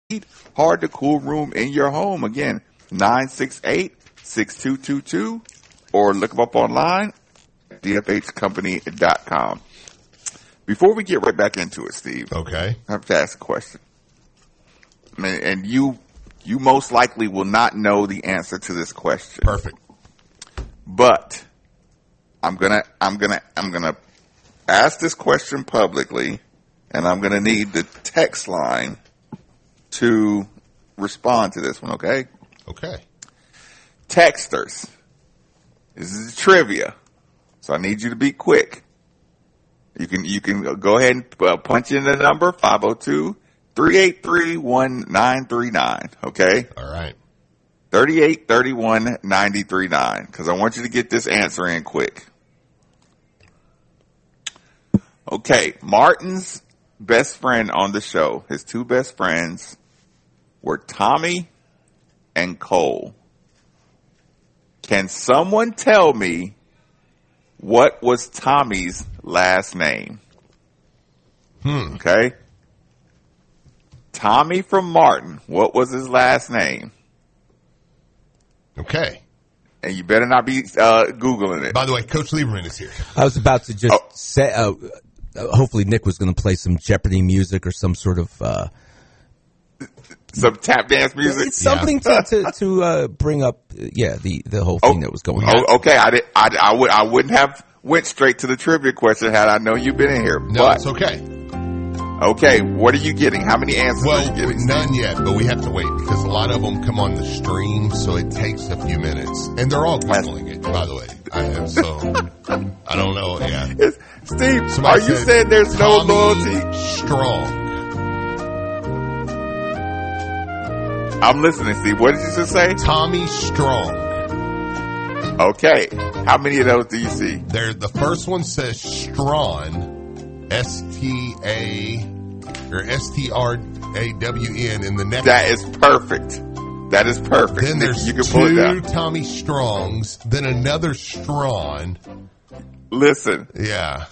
hard to cool room in your home. Again, 968-6222, or look them up online, dfhcompany.com. Before we get right back into it, Steve. Okay. I have to ask a question. I mean, and you most likely will not know the answer to this question. Perfect. But I'm gonna ask this question publicly, and I'm gonna need the text line to respond to this one, okay? Okay. Texters, this is trivia, so I need you to be quick. You can go ahead and punch in the number 502-383-1939, okay? All right. 3831-9039, because I want you to get this answer in quick. Okay, Martin's best friend on the show, his two best friends, were Tommy and Cole. Can someone tell me what was Tommy's last name? Okay. Tommy from Martin, what was his last name? Okay. And you better not be Googling it. By the way, Coach Lieberman is here. I was about to just say, hopefully Nick was going to play some Jeopardy music or some sort of... some tap dance music. It's something to bring up, the whole thing that was going on. Okay, I wouldn't have went straight to the trivia question had I known you've been in here. No, but, it's okay. Okay, what are you getting? How many answers are you getting? None yet, but we have to wait because a lot of them come on the stream, so it takes a few minutes. And they're all Googling it, by the way. So, I don't know. Yeah. Steve, Somebody are you saying there's no Tommy loyalty? Strong. I'm listening, Steve. What did you just say? Tommy Strong. Okay. How many of those do you see? The first one says Strawn, S-T-A, or S-T-R-A-W-N, and the next That is perfect. That is perfect. Then there's you can pull it two down. Tommy Strongs, then another Strawn. Listen. Yeah.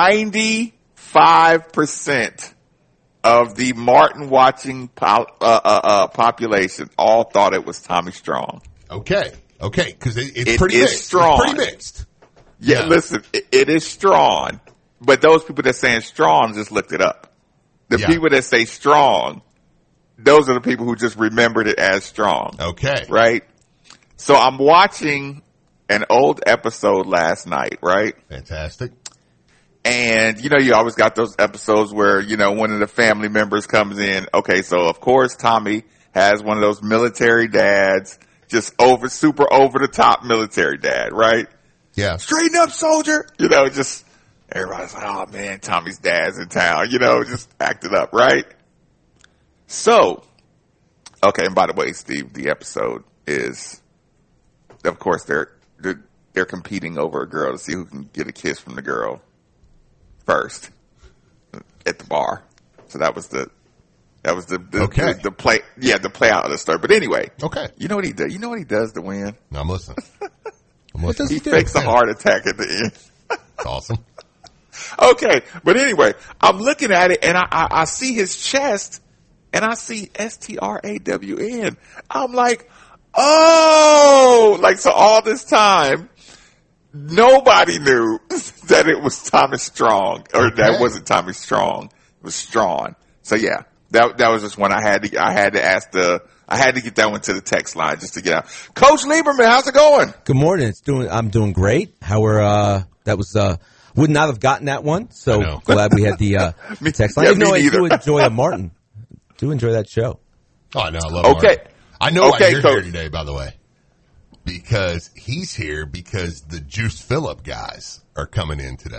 95% of the Martin watching population all thought it was Tommy Strong. Okay, because it's It pretty is mixed. Strawn. It's pretty mixed. Yeah, listen, it is Strong. But those people that saying Strong just looked it up. The people that say Strong, those are the people who just remembered it as Strong. Okay. Right? So I'm watching an old episode last night, right? Fantastic. And, you always got those episodes where, one of the family members comes in. Okay, so of course Tommy has one of those military dads, just super over the top military dad, right? Yeah. Straighten up, soldier. Just everybody's like, oh man, Tommy's dad's in town, just acting up, right? So, okay, and by the way, Steve, the episode is, of course, they're competing over a girl to see who can get a kiss from the girl first at the bar. So that was the play. Yeah, the play out of the story. But anyway, okay. You know what he does? You know what he does to win? No, I'm listening. He fakes a heart attack at the end. That's awesome. Okay, but anyway, I'm looking at it and I see his chest and I see STRAWN. I'm like, oh, so all this time, nobody knew that it was Tommy Strong, or that wasn't Tommy Strong. It was Strawn. So yeah, that was just one I had to get that one to the text line just to get out. Coach Lieberman, how's it going? Good morning. I'm doing great. Would not have gotten that one. So glad we had the text line. Yeah, I do enjoy Martin. Do enjoy that show. Oh, I know. I love Martin. I know why you're here today, by the way. Because he's here because the Juice Phillip guys are coming in today.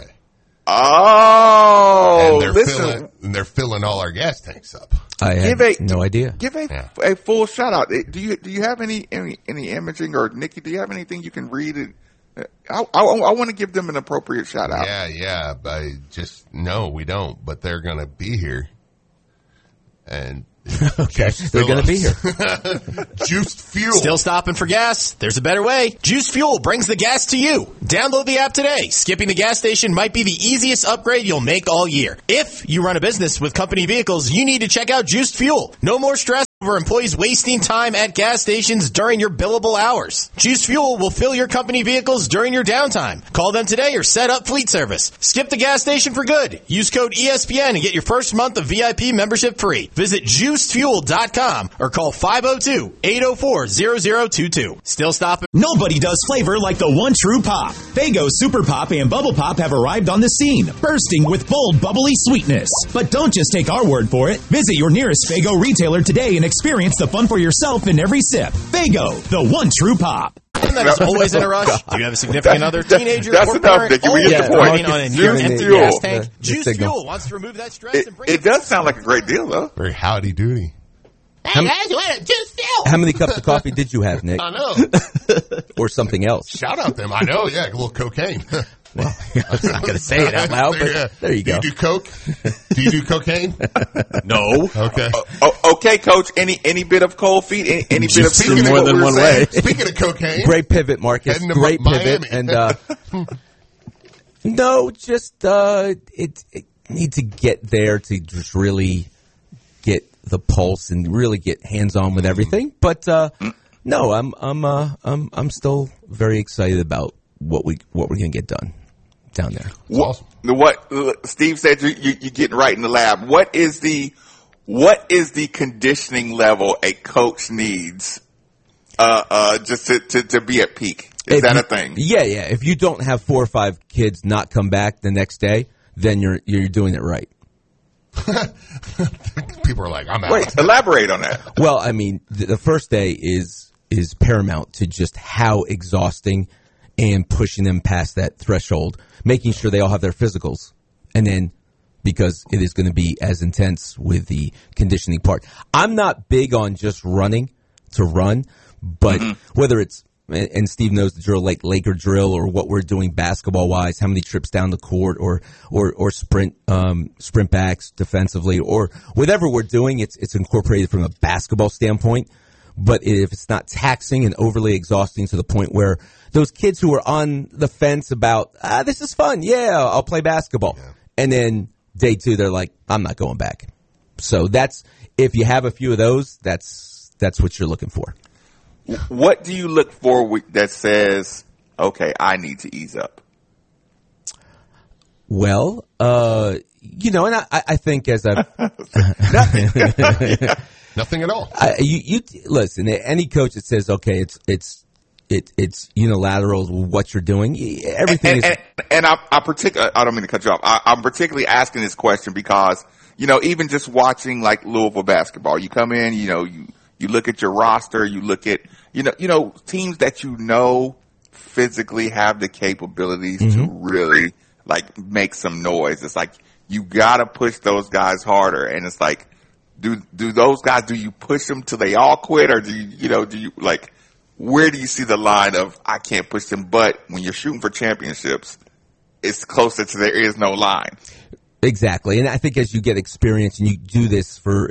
Oh, and they're filling all our gas tanks up. I have no idea. Give a full shout out. Do you have any imaging, or Nikki? Do you have anything you can read? I want to give them an appropriate shout out. Yeah. No, we don't. But they're going to be here, and okay, they're going to be here. Juiced Fuel. Still stopping for gas? There's a better way. Juiced Fuel brings the gas to you. Download the app today. Skipping the gas station might be the easiest upgrade you'll make all year. If you run a business with company vehicles, you need to check out Juiced Fuel. No more stress. over employees wasting time at gas stations during your billable hours. Juice Fuel will fill your company vehicles during your downtime. Call them today or set up fleet service. Skip the gas station for good. Use code ESPN and get your first month of VIP membership free. Visit juicefuel.com or call 502-804-0022. Still stopping. Nobody does flavor like the one true pop. Faygo Super Pop and Bubble Pop have arrived on the scene, bursting with bold, bubbly sweetness. But don't just take our word for it. Visit your nearest Faygo retailer today and experience the fun for yourself in every sip. Faygo, the one true pop. That is always in a rush. Do you have a significant other, teenager, that's or enough, parent, Dickie. We always get the point. riding on a Juice near empty Fuel. gas tank? The Juice signal. Fuel wants to remove that stress and bring It does sound like a great deal, though. Very howdy doody. Hey guys, what? Juice Fuel. How many cups of coffee did you have, Nick? I know. Or something else? Shout out them. I know. Yeah, a little cocaine. Well, I'm not going to say it out loud, but there you go. Do you do coke? Do you do cocaine? No. Okay. Okay, Coach. Any bit of cold feet? Any bit of Speaking feet? of more than one way. Speaking of cocaine, Great pivot, Marcus. Heading to Great Miami. pivot. And no, just it need to get there to just really get the pulse and really get hands on with everything. But no, I'm still very excited about what we're going to get done down there. awesome. What Steve said, you're getting right in the lab. What is the conditioning level a coach needs just to be at peak? Is that a thing? Yeah. If you don't have 4 or 5 kids not come back the next day, then you're doing it right. People are like, I'm out. Wait, elaborate on that. Well, I mean, the first day is paramount to just how exhausting and pushing them past that threshold, making sure they all have their physicals. And then, because it is going to be as intense with the conditioning part. I'm not big on just running to run, but whether it's, and Steve knows the drill, like Laker drill, or what we're doing basketball wise, how many trips down the court, or sprint backs defensively, or whatever we're doing, it's incorporated from a basketball standpoint. But if it's not taxing and overly exhausting to the point where those kids who are on the fence about, this is fun, yeah, I'll play basketball. Yeah. And then day 2, they're like, I'm not going back. So that's, if you have a few of those, that's what you're looking for. What do you look for that says, okay, I need to ease up? Well, and I think as I've Nothing at all. You listen. Any coach that says, okay, it's unilateral what you're doing. Everything and I particularly, I don't mean to cut you off. I'm particularly asking this question because even just watching like Louisville basketball, you come in, you look at your roster, you look at teams that physically have the capabilities to really like make some noise. It's like you gotta push those guys harder, and it's like, do those guys, do you push them till they all quit, or do you like, where do you see the line of I can't push them? But when you're shooting for championships, it's closer to there is no line. Exactly, and I think as you get experience and you do this for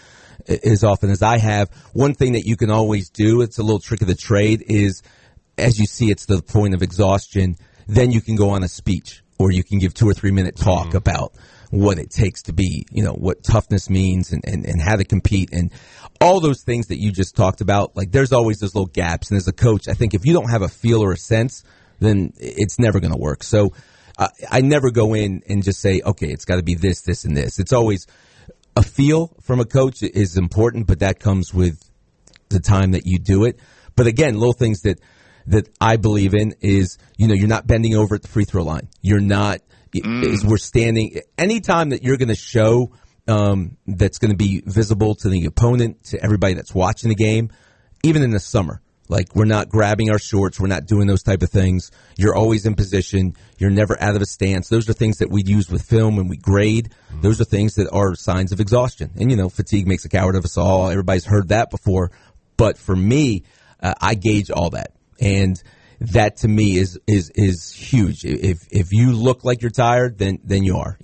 as often as I have, one thing that you can always do, it's a little trick of the trade, is as you see it's the point of exhaustion, then you can go on a speech, or you can give 2 or 3 minute talk about what it takes to be, what toughness means and how to compete and all those things that you just talked about. Like, there's always those little gaps. And as a coach, I think if you don't have a feel or a sense, then it's never going to work. So I never go in and just say, okay, it's got to be this, this, and this. It's always a feel from a coach is important, but that comes with the time that you do it. But again, little things that I believe in is, you're not bending over at the free throw line. You're not, is we're standing, anytime that you're going to show, that's going to be visible to the opponent, to everybody that's watching the game, even in the summer. Like, we're not grabbing our shorts. We're not doing those type of things. You're always in position. You're never out of a stance. Those are things that we use with film when we grade. Those are things that are signs of exhaustion. And, fatigue makes a coward of us all. Everybody's heard that before. But for me, I gauge all that. And that to me is huge. If you look like you're tired, then you are.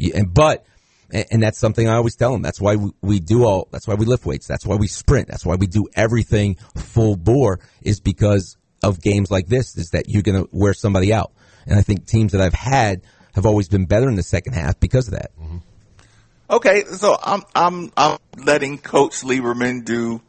And that's something I always tell them. That's why that's why we lift weights. That's why we sprint. That's why we do everything full bore, is because of games like this, is that you're going to wear somebody out. And I think teams that I've had have always been better in the second half because of that. Okay. So I'm letting Coach Lieberman do